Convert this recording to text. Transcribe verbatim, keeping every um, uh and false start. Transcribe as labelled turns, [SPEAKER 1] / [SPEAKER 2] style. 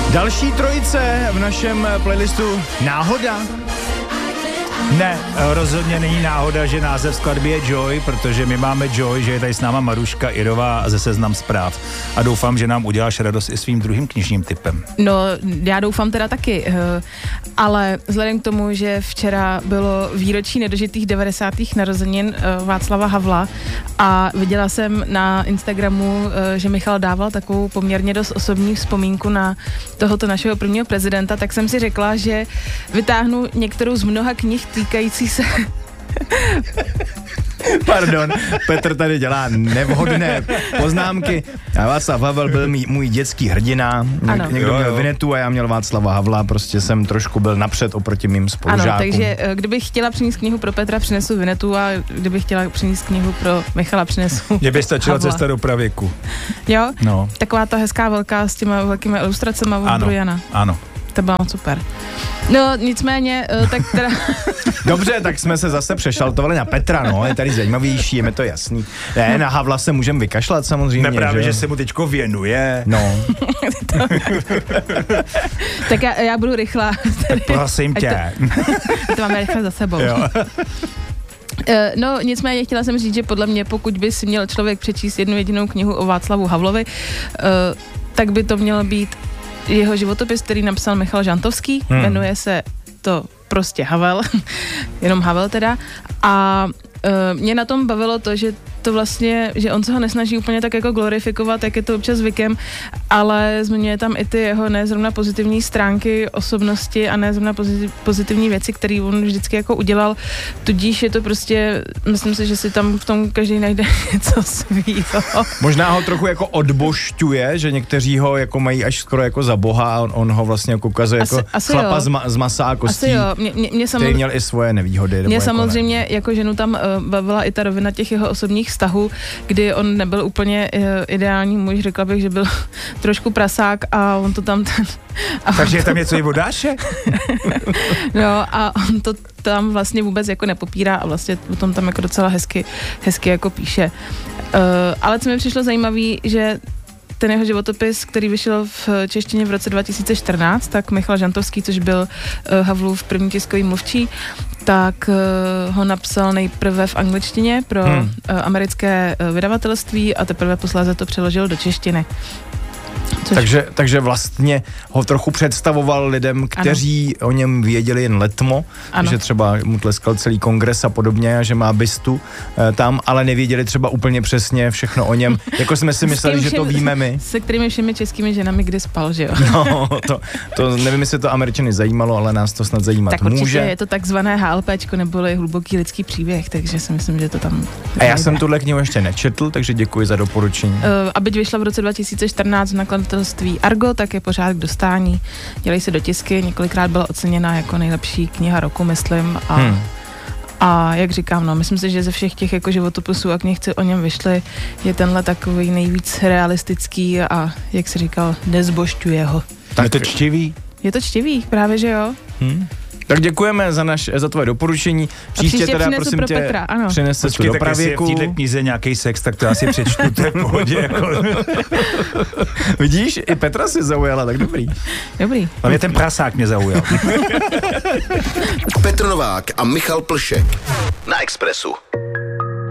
[SPEAKER 1] Další trojice v našem playlistu náhoda? Ne, rozhodně není náhoda, že název skladby je Joy, protože my máme Joy, že je tady s náma Maruška Irová ze Seznam Zpráv. A doufám, že nám uděláš radost i svým druhým knižním tipem.
[SPEAKER 2] No, já doufám teda taky, ale vzhledem k tomu, že včera bylo výročí nedožitých devadesátých narozenin Václava Havla a viděla jsem na Instagramu, že Michal dával takovou poměrně dost osobní vzpomínku na tohoto našeho prvního prezidenta, tak jsem si řekla, že vytáhnu některou z mnoha knih týkající se...
[SPEAKER 1] Pardon, Petr tady dělá nevhodné poznámky. A Václav Havel byl mý, můj dětský hrdina.
[SPEAKER 2] Ano.
[SPEAKER 1] Někdo měl Vinetu a já měl Václava Havla, prostě jsem trošku byl napřed oproti mým spolužákům.
[SPEAKER 2] Ano, takže kdybych chtěla přinést knihu pro Petra, přinesu Vinetu a kdybych chtěla přinést knihu pro Michala, přinesu
[SPEAKER 1] Mně by stačila
[SPEAKER 2] Havla.
[SPEAKER 1] Cesta do pravěku.
[SPEAKER 2] Jo?
[SPEAKER 1] No.
[SPEAKER 2] Taková ta hezká velká s těma velkými ilustracemi od
[SPEAKER 1] Ano,
[SPEAKER 2] Brujana.
[SPEAKER 1] ano.
[SPEAKER 2] To bylo super. No, nicméně, tak teda...
[SPEAKER 1] Dobře, tak jsme se zase přešaltovali na Petra, no, je tady zajímavější, je mi to jasný. Ne, na Havla se můžeme vykašlat samozřejmě.
[SPEAKER 3] Ne, právě,
[SPEAKER 1] že?
[SPEAKER 3] že se mu teďko věnuje.
[SPEAKER 1] No.
[SPEAKER 2] Tak já, já budu rychlá.
[SPEAKER 1] Prosím tě.
[SPEAKER 2] To, to máme rychle za sebou.
[SPEAKER 1] Jo.
[SPEAKER 2] No, nicméně chtěla jsem říct, že podle mě, pokud by si měl člověk přečíst jednu jedinou knihu o Václavu Havlovi, tak by to mělo být jeho životopis, který napsal Michal Žantovský, hmm. jmenuje se to prostě Havel, jenom Havel teda, a uh, mě na tom bavilo to, že to vlastně, že on se ho nesnaží úplně tak jako glorifikovat, jak je to občas zvykem, ale zmiňuje tam i ty jeho nezrovna pozitivní stránky osobnosti a nezrovna pozitivní věci, které on vždycky jako udělal, tudíž je to prostě, myslím si, že si tam v tom každý najde něco svýho.
[SPEAKER 1] Možná ho trochu jako odbožťuje, že někteří ho jako mají až skoro jako za boha a on, on ho vlastně jako ukazuje jako asi chlapa z, ma, z masa a kostí,
[SPEAKER 2] asi jo. Mě, mě, mě
[SPEAKER 1] který měl i svoje nevýhody.
[SPEAKER 2] Mě samozřejmě jako, jako ženu tam uh, bavila i ta rovina těch jeho osobních vztahů, kdy on nebyl úplně uh, ideální muž, řekla bych, že byl trošku prasák a on to tam ten...
[SPEAKER 3] Takže je tam něco i vodáše?
[SPEAKER 2] No a on to tam vlastně vůbec jako nepopírá a vlastně o tom tam jako docela hezky, hezky jako píše. Uh, ale co mi přišlo zajímavý, že ten jeho životopis, který vyšel v češtině v roce dva tisíce čtrnáct, tak Michal Žantovský, což byl uh, Havlův první tiskový mluvčí, tak uh, ho napsal nejprve v angličtině pro hmm. uh, americké uh, vydavatelství a teprve posléze to přeložil do češtiny. Což...
[SPEAKER 1] Takže, takže vlastně ho trochu představoval lidem, kteří ano. o něm věděli jen letmo, ano. že třeba mu tleskal celý kongres a podobně a že má bystu e, tam, ale nevěděli třeba úplně přesně všechno o něm, jako jsme si mysleli, že to víme my.
[SPEAKER 2] Se kterými všemi českými ženami kdy spal, že jo?
[SPEAKER 1] No, to, to nevím, jestli to Američany zajímalo, ale nás to snad zajímat
[SPEAKER 2] tak
[SPEAKER 1] může.
[SPEAKER 2] Tak určitě je to takzvané HLPčko, neboli hluboký lidský příběh, takže si myslím, že to tam...
[SPEAKER 1] A já jsem tuhle knihu ještě nečetl, takže děkuji za doporučení. Uh,
[SPEAKER 2] a byť vyšla v roce dva tisíce čtrnáct v nakladatelství Argo, tak je pořád k dostání. Dělají se dotisky, několikrát byla oceněna jako nejlepší kniha roku, myslím. A, hmm. a jak říkám, no, myslím si, že ze všech těch jako životopisů a knih, co o něm vyšly, je tenhle takový nejvíc realistický a, jak jsi říkal, nezbožťuje ho.
[SPEAKER 3] Tak je to čtivý?
[SPEAKER 2] Je to čtivý, právě že jo.
[SPEAKER 1] Hmm. Tak děkujeme za, naš, za tvoje doporučení. Příště,
[SPEAKER 2] příště
[SPEAKER 1] teda prosím tě,
[SPEAKER 2] Petra, ano.
[SPEAKER 1] přines cestu do pravěku.
[SPEAKER 3] Jestli je v této knize nějaký sex, tak to já si přečtu, to je v pohodě. Jako.
[SPEAKER 1] Vidíš, i Petra si zaujala, tak dobrý.
[SPEAKER 2] Dobrý.
[SPEAKER 3] A mě ten prasák mě zaujal.
[SPEAKER 4] Petr Novák a Michal Plšek na Expressu.